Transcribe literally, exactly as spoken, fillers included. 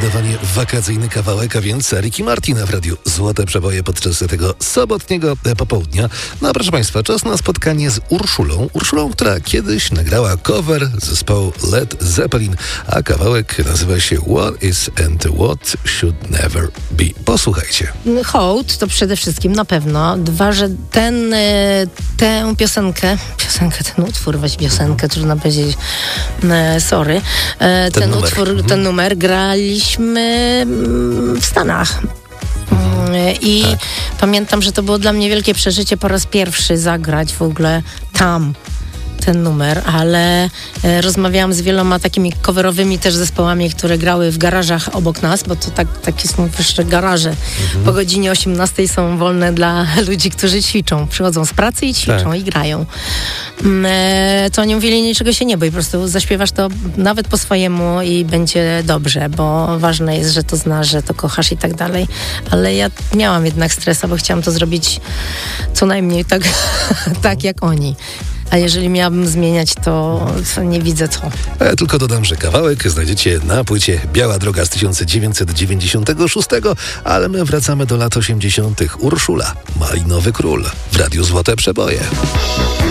zdecydowanie wakacyjny kawałek, a więc Ricky Martin w radiu Złote Przeboje podczas tego sobotniego popołudnia. No proszę Państwa, czas na spotkanie z Urszulą. Urszulą, która kiedyś nagrała cover zespołu Led Zeppelin, a kawałek nazywa się What Is and What Should Never Be. Posłuchajcie. Hołd to przede wszystkim na pewno. Dwa, że ten, tę piosenkę, piosenkę, ten utwór, weź piosenkę, trudno powiedzieć, sorry, ten, ten numer. utwór, Mhm. ten numer graliśmy w Stanach. I tak. pamiętam, że to było dla mnie wielkie przeżycie po raz pierwszy zagrać w ogóle tam ten numer, ale e, rozmawiałam z wieloma takimi coverowymi też zespołami, które grały w garażach obok nas, bo to tak, takie są wyższe garaże. Mhm. Po godzinie osiemnastej są wolne dla ludzi, którzy ćwiczą. Przychodzą z pracy i ćwiczą tak. i grają. E, to oni mówili, niczego się nie bój, po prostu zaśpiewasz to nawet po swojemu i będzie dobrze, bo ważne jest, że to znasz, że to kochasz i tak dalej. Ale ja miałam jednak stresa, bo chciałam to zrobić co najmniej tak, tak jak oni. A jeżeli miałabym zmieniać, to, to nie widzę co. A ja tylko dodam, że kawałek znajdziecie na płycie Biała Droga z tysiąc dziewięćset dziewięćdziesiątego szóstego, ale my wracamy do lat osiemdziesiątych. Urszula, Malinowy Król w radiu Złote Przeboje.